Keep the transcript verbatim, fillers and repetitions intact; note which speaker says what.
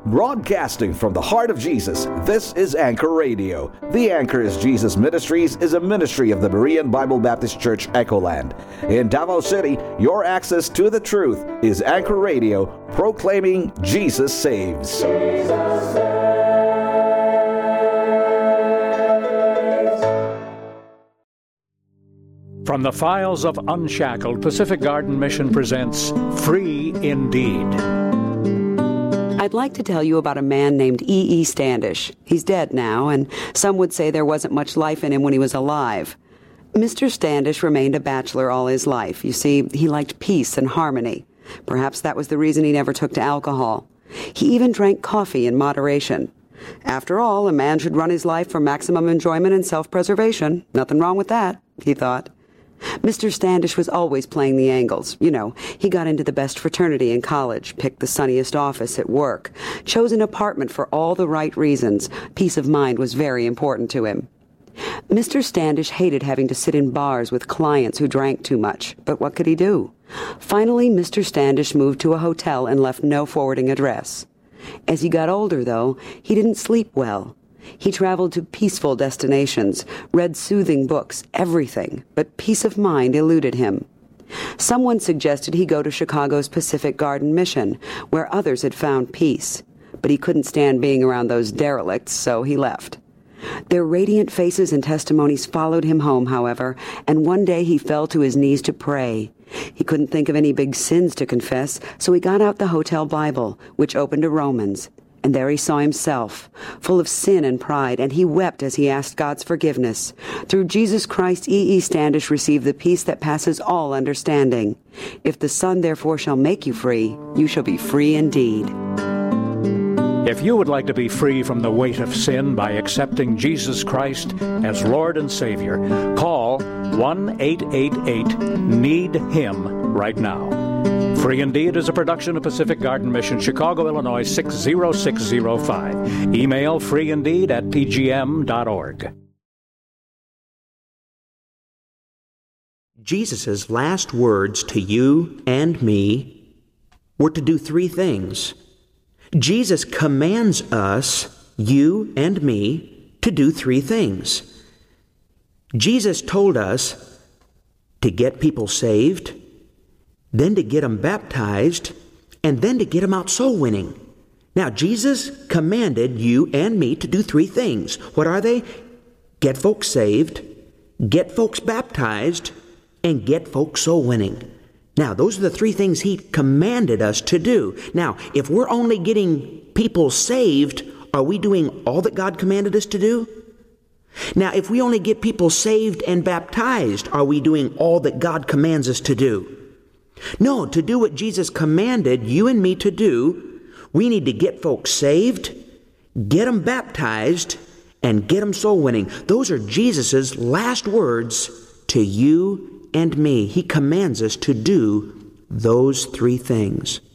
Speaker 1: Broadcasting from the heart of Jesus, this is Anchor Radio. The Anchor is Jesus Ministries is a ministry of the Berean Bible Baptist Church, Echoland. In Davao City, your access to the truth is Anchor Radio, proclaiming Jesus saves. Jesus saves.
Speaker 2: From the files of Unshackled, Pacific Garden Mission presents Free Indeed.
Speaker 3: I'd like to tell you about a man named E E. Standish. He's dead now, and some would say there wasn't much life in him when he was alive. Mister Standish remained a bachelor all his life. You see, he liked peace and harmony. Perhaps that was the reason he never took to alcohol. He even drank coffee in moderation. After all, a man should run his life for maximum enjoyment and self-preservation. Nothing wrong with that, he thought. Mister Standish was always playing the angles. You know, he got into the best fraternity in college, picked the sunniest office at work, chose an apartment for all the right reasons. Peace of mind was very important to him. Mister Standish hated having to sit in bars with clients who drank too much, but what could he do? Finally, Mister Standish moved to a hotel and left no forwarding address. As he got older, though, he didn't sleep well. He traveled to peaceful destinations, read soothing books, everything, but peace of mind eluded him. Someone suggested he go to Chicago's Pacific Garden Mission, where others had found peace. But he couldn't stand being around those derelicts, so he left. Their radiant faces and testimonies followed him home, however, and one day he fell to his knees to pray. He couldn't think of any big sins to confess, so he got out the hotel Bible, which opened to Romans. And there he saw himself, full of sin and pride, and he wept as he asked God's forgiveness. Through Jesus Christ, E E. Standish received the peace that passes all understanding. If the Son therefore shall make you free, you shall be free indeed.
Speaker 2: If you would like to be free from the weight of sin by accepting Jesus Christ as Lord and Savior, call one eight eight eight need him right now. Free Indeed is a production of Pacific Garden Mission, Chicago, Illinois, six zero six zero five. Email freeindeed at p g m dot org.
Speaker 4: Jesus' last words to you and me were to do three things. Jesus commands us, you and me, to do three things. Jesus told us to get people saved, then to get them baptized, and then to get them out soul winning. Now, Jesus commanded you and me to do three things. What are they? Get folks saved, get folks baptized, and get folks soul winning. Now, those are the three things He commanded us to do. Now, if we're only getting people saved, are we doing all that God commanded us to do? Now, if we only get people saved and baptized, are we doing all that God commands us to do? No, to do what Jesus commanded you and me to do, we need to get folks saved, get them baptized, and get them soul winning. Those are Jesus' last words to you and me. He commands us to do those three things.